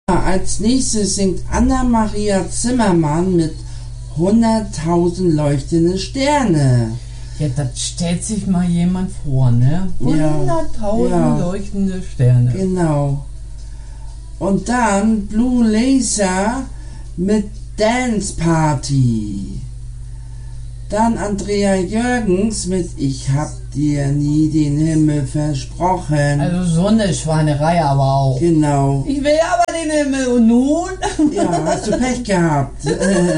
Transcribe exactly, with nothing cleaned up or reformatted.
Als nächstes singt Anna-Maria Zimmermann mit hunderttausend leuchtende Sterne. Ja, das stellt sich mal jemand vor, ne? hunderttausend Ja. leuchtende Sterne. Genau. Und dann Blue Laser mit Dance Party. Dann Andrea Jürgens mit Ich hab dir nie den Himmel versprochen. Also so eine Schweinerei aber auch. Genau. Ich will aber den Himmel und nun? Ja, hast du Pech gehabt.